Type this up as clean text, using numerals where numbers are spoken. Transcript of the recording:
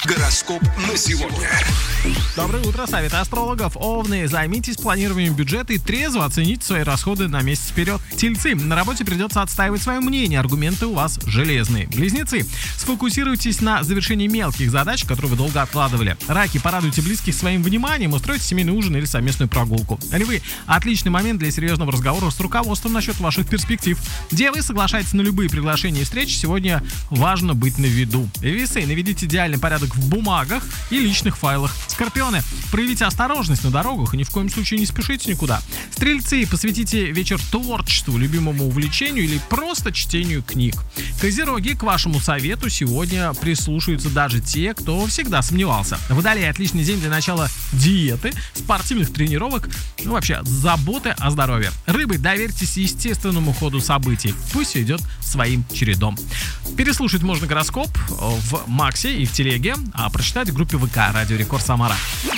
Гороскоп на сегодня. Доброе утро, совет астрологов. Овны, займитесь планированием бюджета и трезво оцените свои расходы на месяц вперед. Тельцы, на работе придется отстаивать свое мнение, аргументы у вас железные. Близнецы, сфокусируйтесь на завершении мелких задач, которые вы долго откладывали. Раки, порадуйте близких своим вниманием, устройте семейный ужин или совместную прогулку. Львы, отличный момент для серьезного разговора с руководством насчет ваших перспектив. Девы, соглашайтесь на любые приглашения и встречи, сегодня важно быть на виду. Весы, наведите идеальный порядок в бумагах и личных файлах. Скорпионы, проявите осторожность на дорогах и ни в коем случае не спешите никуда. Стрельцы, посвятите вечер творчеству, любимому увлечению или просто чтению книг. Козероги, к вашему совету сегодня прислушаются даже те, кто всегда сомневался. Водолей, отличный день для начала диеты, спортивных тренировок, вообще заботы о здоровье. Рыбы, доверьтесь естественному ходу событий, пусть все идет своим чередом. Переслушать можно гороскоп в Максе и в Телеге, а прочитать в группе ВК «Радио Рекорд Самара».